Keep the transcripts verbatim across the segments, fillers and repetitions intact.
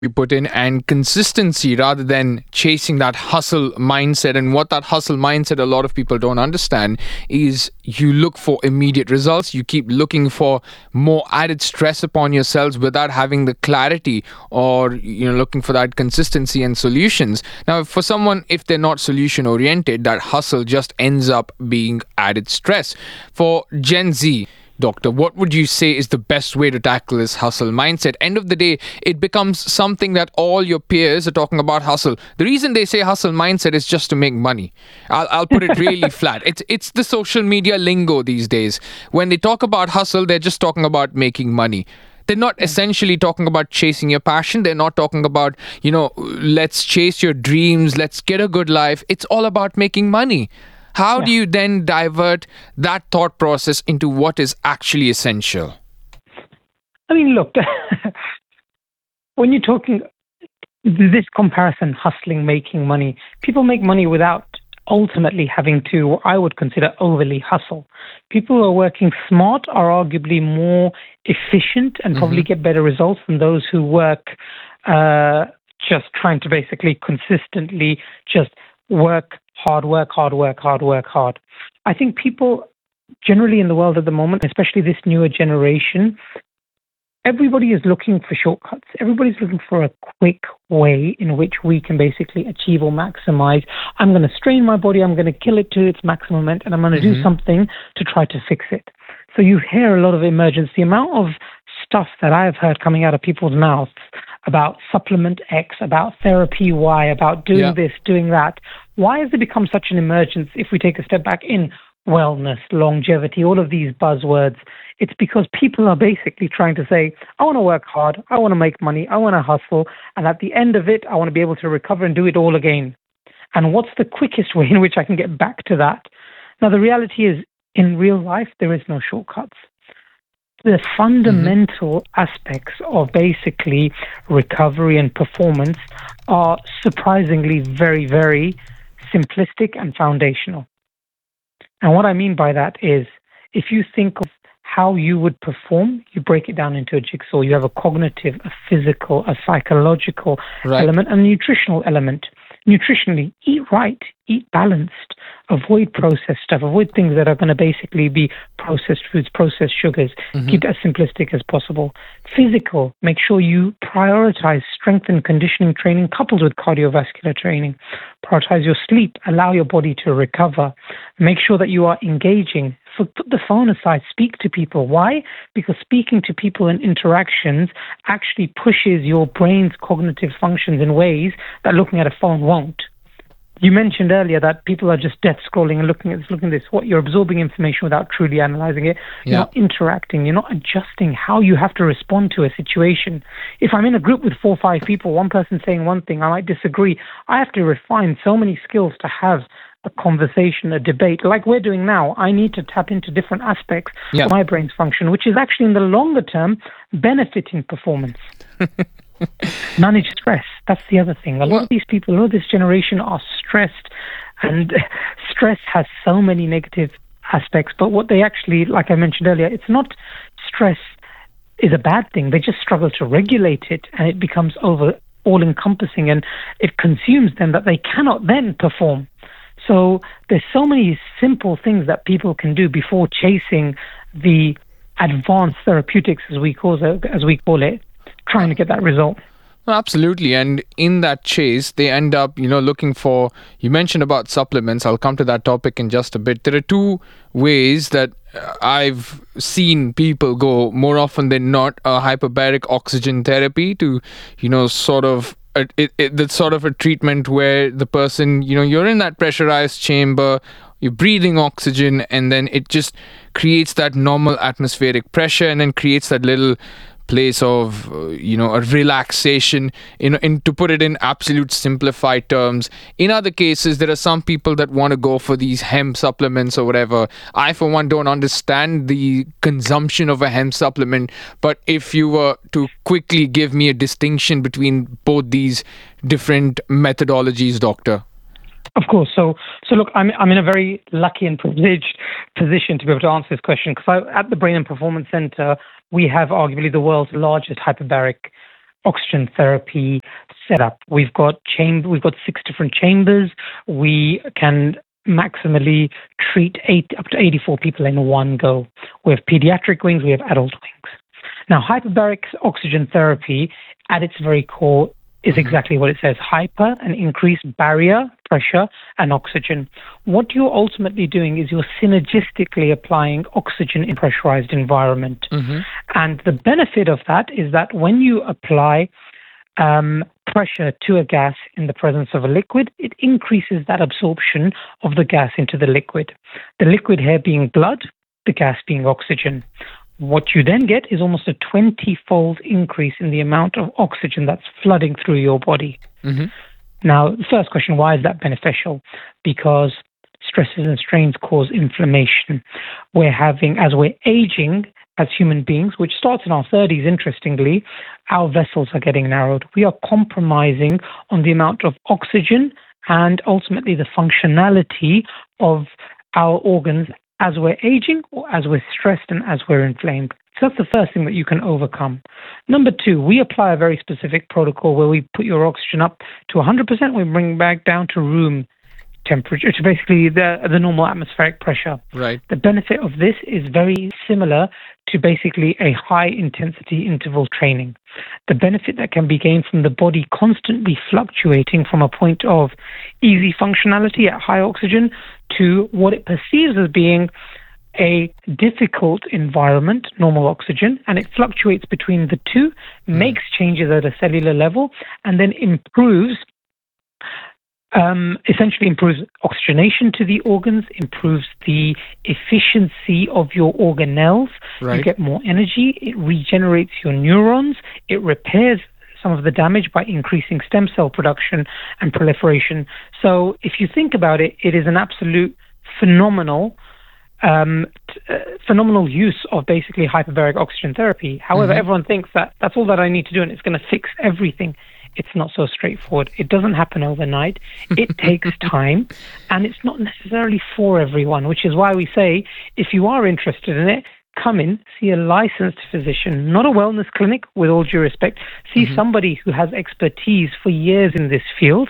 you put in, and consistency rather than chasing that hustle mindset. And what that hustle mindset a lot of people don't understand is you look for immediate results. You keep looking for more added stress upon yourselves without having the clarity, or you know looking for that consistency and solutions. Now, for someone, if they're not solution oriented, that hustle just ends up being added stress. For Gen Z, Doctor, what would you say is the best way to tackle this hustle mindset? End of the day, it becomes something that all your peers are talking about hustle. The reason they say hustle mindset is just to make money. I'll, I'll put it really flat. It's it's the social media lingo these days. When they talk about hustle, they're just talking about making money. They're not essentially talking about chasing your passion. They're not talking about, you know, let's chase your dreams, let's get a good life. It's all about making money. How yeah. do you then divert that thought process into what is actually essential? I mean, look, when you're talking this comparison, hustling, making money, people make money without ultimately having to, what I would consider, overly hustle. People who are working smart are arguably more efficient and probably mm-hmm. get better results than those who work uh, just trying to basically consistently just work hard work, hard work, hard work, hard. I think people generally in the world at the moment, especially this newer generation, everybody is looking for shortcuts. Everybody's looking for a quick way in which we can basically achieve or maximize. I'm going to strain my body, I'm going to kill it to its maximum end, and I'm going to mm-hmm. do something to try to fix it. So you hear a lot of emergence. The amount of stuff that I've heard coming out of people's mouths about supplement X, about therapy Y, about doing yeah. this, doing that. Why has it become such an emergence if we take a step back in wellness, longevity, all of these buzzwords? It's because people are basically trying to say, I want to work hard, I want to make money, I want to hustle, and at the end of it, I want to be able to recover and do it all again. And what's the quickest way in which I can get back to that? Now, the reality is, in real life, there is no shortcuts. The fundamental mm-hmm. aspects of basically recovery and performance are surprisingly very, very simplistic and foundational. And what I mean by that is, if you think of how you would perform, you break it down into a jigsaw. You have a cognitive, a physical, a psychological right. element, and a nutritional element. Nutritionally, eat right, eat balanced, avoid processed stuff, avoid things that are going to basically be processed foods, processed sugars. Mm-hmm. Keep it as simplistic as possible. Physical, make sure you prioritize strength and conditioning training coupled with cardiovascular training. Prioritize your sleep, allow your body to recover. Make sure that you are engaging. So put the phone aside, speak to people. Why? Because speaking to people and interactions actually pushes your brain's cognitive functions in ways that looking at a phone won't. You mentioned earlier that people are just death scrolling and looking at this, looking at this. What, you're absorbing information without truly analyzing it. You're yeah. not interacting. You're not adjusting how you have to respond to a situation. If I'm in a group with four or five people, one person saying one thing, I might disagree. I have to refine so many skills to have a conversation, a debate, like we're doing now. I need to tap into different aspects yeah. of my brain's function, which is actually in the longer term benefiting performance. Manage stress. That's the other thing. A lot well, of these people, a lot of this generation are stressed, and stress has so many negative aspects. But what they actually, like I mentioned earlier, it's not stress is a bad thing. They just struggle to regulate it, and it becomes over all-encompassing, and it consumes them that they cannot then perform. So there's so many simple things that people can do before chasing the advanced therapeutics, as we call it, as we call it, trying to get that result. Absolutely. And in that chase, they end up, you know, looking for, you mentioned about supplements. I'll come to that topic in just a bit. There are two ways that I've seen people go more often than not, uh, hyperbaric oxygen therapy to, you know, sort of It, it, it, that's sort of a treatment where the person, you know, you're in that pressurized chamber, you're breathing oxygen, and then it just creates that normal atmospheric pressure and then creates that little place of, uh, you know, a relaxation, in, in to put it in absolute simplified terms. In other cases, there are some people that want to go for these hemp supplements or whatever. I, for one, don't understand the consumption of a hemp supplement, but if you were to quickly give me a distinction between both these different methodologies, Doctor. Of course. So, so look, I'm I'm in a very lucky and privileged position to be able to answer this question, because at the Brain and Performance Center, we have arguably the world's largest hyperbaric oxygen therapy setup. We've got chamber, we've got six different chambers. We can maximally treat eight, up to eighty-four people in one go. We have pediatric wings, we have adult wings. Now, hyperbaric oxygen therapy, at its very core, is exactly what it says: hyper, an increased barrier pressure, and oxygen. What you're ultimately doing is you're synergistically applying oxygen in a pressurized environment. Mm-hmm. And the benefit of that is that when you apply um, pressure to a gas in the presence of a liquid, it increases that absorption of the gas into the liquid. The liquid here being blood, the gas being oxygen. What you then get is almost a twenty-fold increase in the amount of oxygen that's flooding through your body. Mm-hmm. Now, the first question, why is that beneficial? Because stresses and strains cause inflammation. We're having, as we're aging as human beings, which starts in our thirties, interestingly, our vessels are getting narrowed. We are compromising on the amount of oxygen and ultimately the functionality of our organs as we're aging or as we're stressed and as we're inflamed. So that's the first thing that you can overcome. Number two, we apply a very specific protocol where we put your oxygen up to one hundred percent. We bring it back down to room temperature, which is basically the, the normal atmospheric pressure. Right. The benefit of this is very similar to basically a high-intensity interval training. The benefit that can be gained from the body constantly fluctuating from a point of easy functionality at high oxygen to what it perceives as being a difficult environment, normal oxygen, and it fluctuates between the two, mm. makes changes at a cellular level, and then improves, um, essentially improves oxygenation to the organs, improves the efficiency of your organelles. Right. You get more energy, it regenerates your neurons, it repairs some of the damage by increasing stem cell production and proliferation. So if you think about it, it is an absolute phenomenal Um, t- uh, phenomenal use of basically hyperbaric oxygen therapy. However, mm-hmm. everyone thinks that that's all that I need to do and it's going to fix everything. It's not so straightforward. It doesn't happen overnight. It takes time, and it's not necessarily for everyone, which is why we say, if you are interested in it, come in, see a licensed physician, not a wellness clinic, with all due respect. See mm-hmm. somebody who has expertise for years in this field.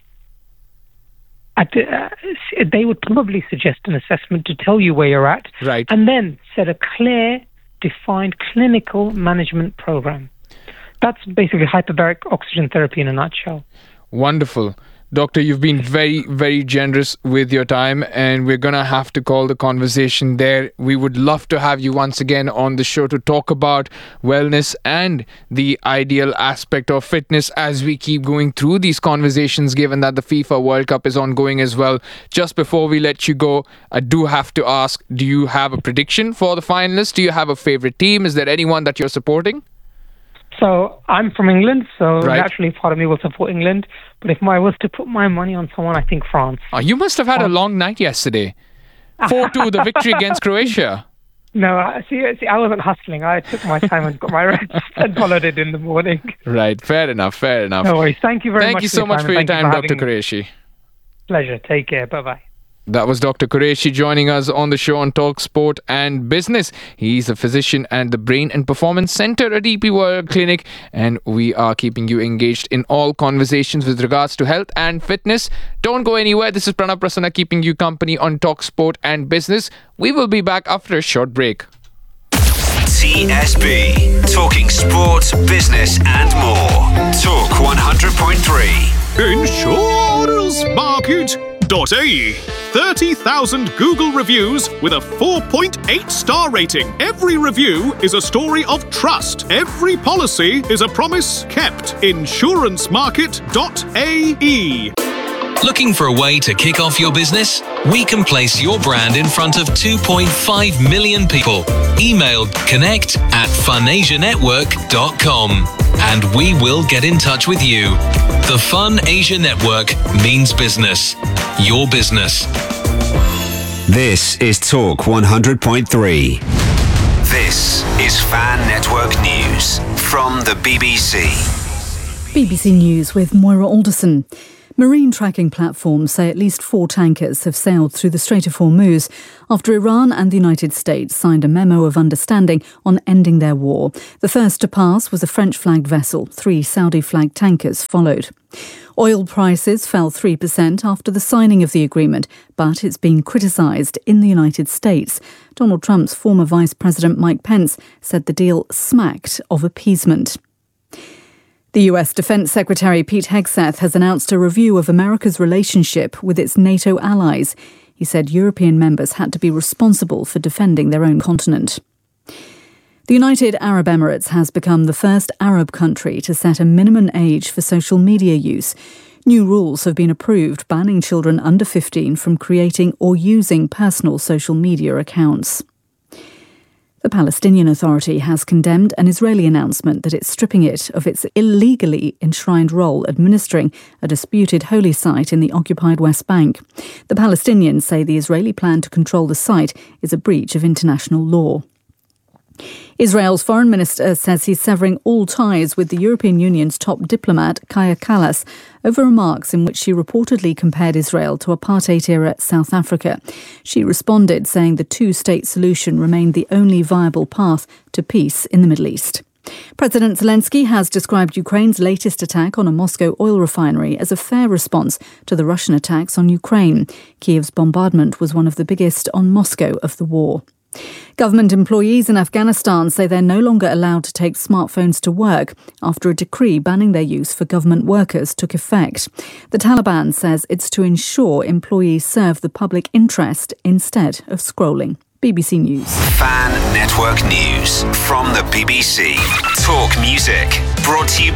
At, uh, they would probably suggest an assessment to tell you where you're at, right, and then set a clear, defined clinical management program. That's basically hyperbaric oxygen therapy in a nutshell. Wonderful. Doctor, you've been very, very generous with your time, and we're going to have to call the conversation there. We would love to have you once again on the show to talk about wellness and the ideal aspect of fitness as we keep going through these conversations, given that the FIFA World Cup is ongoing as well. Just before we let you go, I do have to ask, do you have a prediction for the finalists? Do you have a favorite team? Is there anyone that you're supporting? So I'm from England, so right. naturally part of me will support England. But if I was to put my money on someone, I think France. Oh, you must have had France. A long night yesterday. four two, the victory against Croatia. No, see, see, I wasn't hustling. I took my time and got my rest and followed it in the morning. Right, fair enough, fair enough. No worries. Thank you very Thank much you so for your much for your time, for Doctor Qureshi. Pleasure. Take care. Bye-bye. That was Doctor Qureshi joining us on the show on Talk Sport and Business. He's a physician at the Brain and Performance Center at D P World Clinic, and we are keeping you engaged in all conversations with regards to health and fitness. Don't go anywhere. This is Pranav Prasanna keeping you company on Talk Sport and Business. We will be back after a short break. T S B, talking sports, business and more. Talk one hundred point three. Insurance Market. .A E. thirty thousand Google reviews with a four point eight star rating. Every review is a story of trust. Every policy is a promise kept. Insurance Market dot A E. Looking for a way to kick off your business? We can place your brand in front of two point five million people. Email connect at fun asia network dot com and we will get in touch with you. The Fun Asia Network means business. Your business. This is Talk one hundred point three. This is Fan Network News from the B B C. B B C News with Moira Alderson. Marine tracking platforms say at least four tankers have sailed through the Strait of Hormuz after Iran and the United States signed a memo of understanding on ending their war. The first to pass was a French-flagged vessel. Three Saudi-flagged tankers followed. Oil prices fell three percent after the signing of the agreement, but it's been criticised in the United States. Donald Trump's former Vice President Mike Pence said the deal smacked of appeasement. The U S Defense Secretary Pete Hegseth has announced a review of America's relationship with its NATO allies. He said European members had to be responsible for defending their own continent. The United Arab Emirates has become the first Arab country to set a minimum age for social media use. New rules have been approved banning children under fifteen from creating or using personal social media accounts. The Palestinian Authority has condemned an Israeli announcement that it's stripping it of its illegally enshrined role administering a disputed holy site in the occupied West Bank. The Palestinians say the Israeli plan to control the site is a breach of international law. Israel's foreign minister says he's severing all ties with the European Union's top diplomat, Kaja Kallas, over remarks in which she reportedly compared Israel to apartheid-era South Africa. She responded saying the two-state solution remained the only viable path to peace in the Middle East. President Zelensky has described Ukraine's latest attack on a Moscow oil refinery as a fair response to the Russian attacks on Ukraine. Kiev's bombardment was one of the biggest on Moscow of the war. Government employees in Afghanistan say they're no longer allowed to take smartphones to work after a decree banning their use for government workers took effect. The Taliban says it's to ensure employees serve the public interest instead of scrolling. B B C News. Fan Network News from the B B C. Talk Music. Brought to you